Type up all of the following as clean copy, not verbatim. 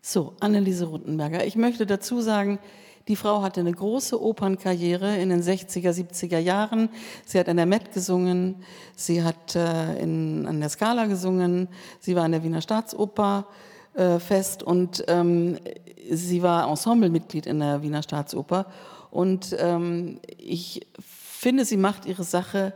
So, Anneliese Rothenberger. Ich möchte dazu sagen, die Frau hatte eine große Opernkarriere in den 60er, 70er Jahren. Sie hat an der Met gesungen, sie hat an der Scala gesungen, sie war an der Wiener Staatsoper fest und sie war Ensemblemitglied in der Wiener Staatsoper. Und ich finde, sie macht ihre Sache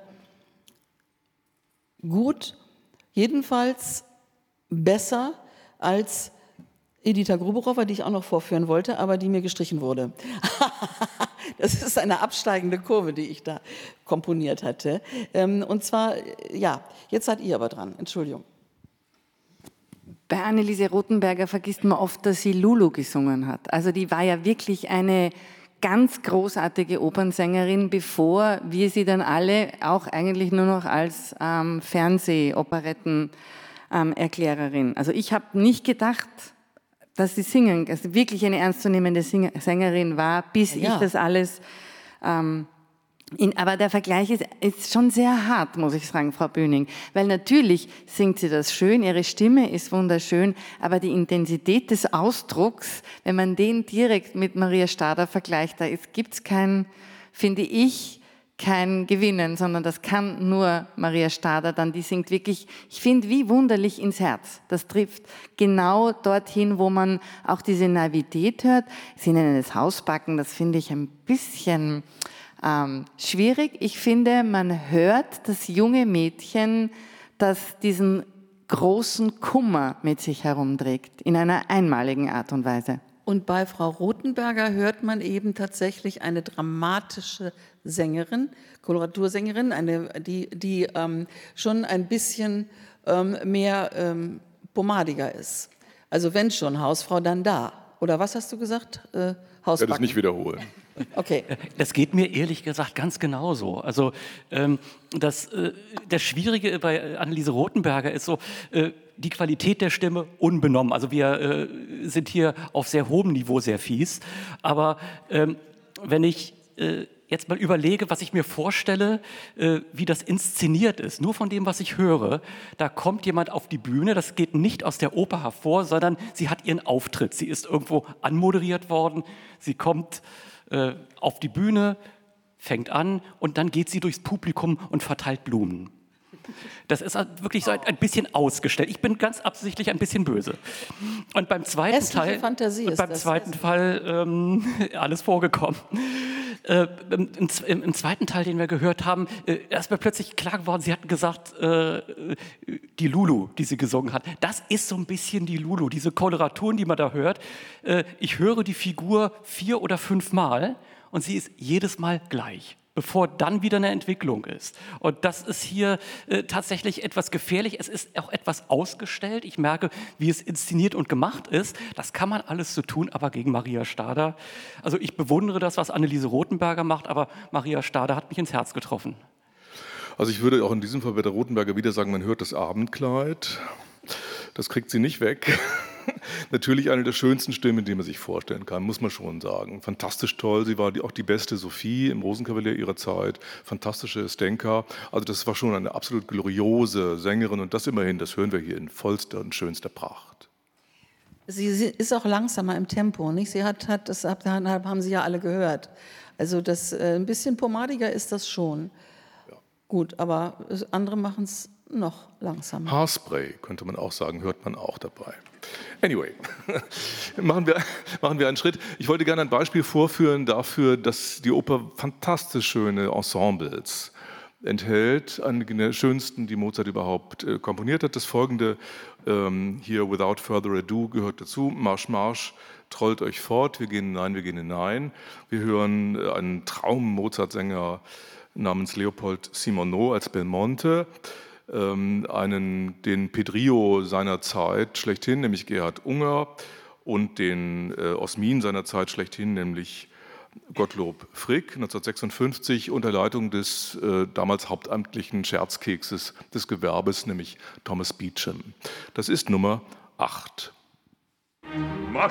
gut, jedenfalls besser als Edita Gruberowa, die ich auch noch vorführen wollte, aber die mir gestrichen wurde. Das ist eine absteigende Kurve, die ich da komponiert hatte. Und zwar, ja, jetzt seid ihr aber dran. Entschuldigung. Bei Anneliese Rothenberger vergisst man oft, dass sie Lulu gesungen hat. Also die war ja wirklich eine ganz großartige Opernsängerin, bevor wir sie dann alle auch eigentlich nur noch als Fernseh-Operetten-Erklärerin. Also ich habe nicht gedacht, dass sie singen, also wirklich eine ernstzunehmende Sängerin war, bis ich das alles... aber der Vergleich ist schon sehr hart, muss ich sagen, Frau Böning. Weil natürlich singt sie das schön, ihre Stimme ist wunderschön, aber die Intensität des Ausdrucks, wenn man den direkt mit Maria Stadler vergleicht, da gibt es finde ich, kein Gewinnen, sondern das kann nur Maria Stadler dann, die singt wirklich, ich finde, wie wunderlich ins Herz. Das trifft genau dorthin, wo man auch diese Naivität hört. Sie nennen es Hausbacken, das finde ich ein bisschen schwierig. Ich finde, man hört das junge Mädchen, das diesen großen Kummer mit sich herumträgt, in einer einmaligen Art und Weise. Und bei Frau Rothenberger hört man eben tatsächlich eine dramatische Sängerin, Koloratursängerin, die schon ein bisschen mehr pomadiger ist. Also wenn schon Hausfrau, dann da. Oder was hast du gesagt? Hausbacken. Ich werde es nicht wiederholen. Okay. Das geht mir ehrlich gesagt ganz genauso. Also das Schwierige bei Anneliese Rothenberger ist so, die Qualität der Stimme unbenommen. Also wir sind hier auf sehr hohem Niveau sehr fies. Aber wenn ich jetzt mal überlege, was ich mir vorstelle, wie das inszeniert ist, nur von dem, was ich höre, da kommt jemand auf die Bühne, das geht nicht aus der Oper hervor, sondern sie hat ihren Auftritt. Sie ist irgendwo anmoderiert worden, sie kommt auf die Bühne, fängt an und dann geht sie durchs Publikum und verteilt Blumen. Das ist wirklich so ein bisschen ausgestellt. Ich bin ganz absichtlich ein bisschen böse. Und beim zweiten Teil, alles vorgekommen. Im zweiten Teil, den wir gehört haben, ist mir plötzlich klar geworden, sie hatten gesagt, die Lulu, die sie gesungen hat, das ist so ein bisschen die Lulu, diese Koloraturen, die man da hört. Ich höre die Figur 4 oder 5 Mal und sie ist jedes Mal gleich, bevor dann wieder eine Entwicklung ist. Und das ist hier tatsächlich etwas gefährlich. Es ist auch etwas ausgestellt. Ich merke, wie es inszeniert und gemacht ist. Das kann man alles so tun, aber gegen Maria Stadler. Also ich bewundere das, was Anneliese Rothenberger macht, aber Maria Stadler hat mich ins Herz getroffen. Also ich würde auch in diesem Fall bei der Rothenberger wieder sagen, man hört das Abendkleid. Das kriegt sie nicht weg. Natürlich eine der schönsten Stimmen, die man sich vorstellen kann, muss man schon sagen. Fantastisch toll, sie war auch die beste Sophie im Rosenkavalier ihrer Zeit, fantastische Stenka. Also das war schon eine absolut gloriose Sängerin und das immerhin, das hören wir hier in vollster und schönster Pracht. Sie ist auch langsamer im Tempo, nicht? Das haben Sie ja alle gehört. Also das ein bisschen pomadiger ist das schon. Ja. Gut, aber andere machen es noch langsamer. Haarspray, könnte man auch sagen, hört man auch dabei. Anyway, machen wir einen Schritt. Ich wollte gerne ein Beispiel vorführen dafür, dass die Oper fantastisch schöne Ensembles enthält, einige der schönsten, die Mozart überhaupt komponiert hat. Das folgende hier, Without Further Ado, gehört dazu. Marsch, Marsch, trollt euch fort, wir gehen hinein, wir gehen hinein. Wir hören einen Traum-Mozart-Sänger namens Leopold Simoneau als Belmonte, den Pedrillo seiner Zeit schlechthin, nämlich Gerhard Unger, und den Osmin seiner Zeit schlechthin, nämlich Gottlob Frick, 1956, unter Leitung des damals hauptamtlichen Scherzkekses des Gewerbes, nämlich Thomas Beecham. Das ist Nummer 8. Marsch!